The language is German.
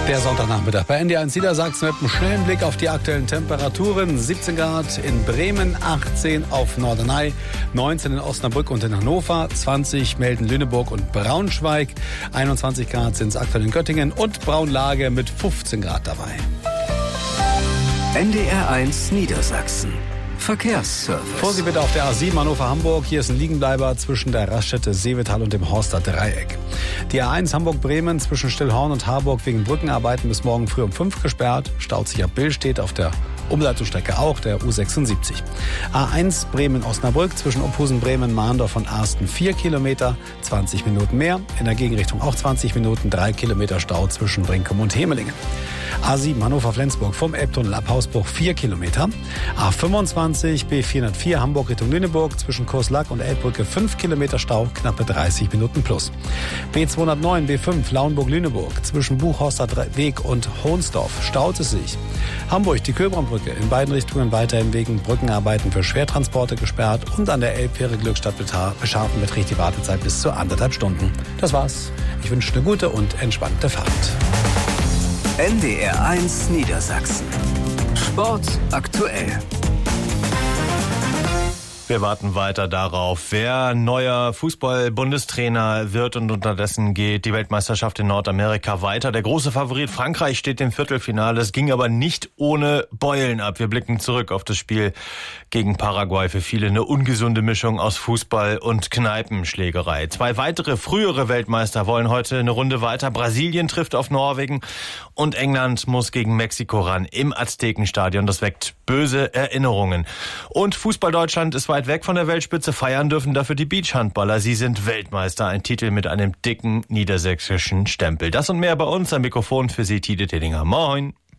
Der Sonntagnachmittag bei NDR1 Niedersachsen mit einem schnellen Blick auf die aktuellen Temperaturen. 17 Grad in Bremen, 18 auf Norderney, 19 in Osnabrück und in Hannover, 20 melden Lüneburg und Braunschweig, 21 Grad sind es aktuell in Göttingen und Braunlage mit 15 Grad dabei. NDR1 Niedersachsen. Verkehrsservice. Vorsicht bitte auf der A7 Hannover-Hamburg. Hier ist ein Liegenbleiber zwischen der Raststätte Seevetal und dem Horster Dreieck. Die A1 Hamburg-Bremen zwischen Stillhorn und Harburg wegen Brückenarbeiten bis morgen früh um 5 gesperrt. Staut sich ab Billstedt auf der Umleitungsstrecke auch, der U76. A1 Bremen-Osnabrück zwischen Opusen-Bremen-Mahndorf und Arsten 4 Kilometer, 20 Minuten mehr. In der Gegenrichtung auch 20 Minuten, 3 Kilometer Stau zwischen Brinkum und Hemelingen. A7 Hannover-Flensburg vom Elbtunnel ab Hausbruch 4 Kilometer. A25 B404 Hamburg Richtung Lüneburg zwischen Kurslack und Elbbrücke 5 Kilometer Stau, knappe 30 Minuten plus. B209 B5 Lauenburg-Lüneburg zwischen Buchhorster Weg und Hohnsdorf staut es sich. Hamburg die Köbernbrücke in beiden Richtungen weiterhin wegen Brückenarbeiten für Schwertransporte gesperrt und an der Elbfähre Glückstadt Bescharfen beträgt die Wartezeit bis zu 1,5 Stunden. Das war's. Ich wünsche eine gute und entspannte Fahrt. NDR1 Niedersachsen. Sport aktuell. Wir warten weiter darauf, wer neuer Fußball-Bundestrainer wird, und unterdessen geht die Weltmeisterschaft in Nordamerika weiter. Der große Favorit Frankreich steht im Viertelfinale. Es ging aber nicht ohne Beulen ab. Wir blicken zurück auf das Spiel gegen Paraguay. Für viele eine ungesunde Mischung aus Fußball und Kneipenschlägerei. 2 weitere frühere Weltmeister wollen heute eine Runde weiter. Brasilien trifft auf Norwegen und England muss gegen Mexiko ran im Aztekenstadion. Das weckt böse Erinnerungen. Und Fußball Deutschland ist weit weg von der Weltspitze, feiern dürfen dafür die Beachhandballer. Sie sind Weltmeister, ein Titel mit einem dicken niedersächsischen Stempel. Das und mehr bei uns am Mikrofon für Sie, Tide Tillinger. Moin.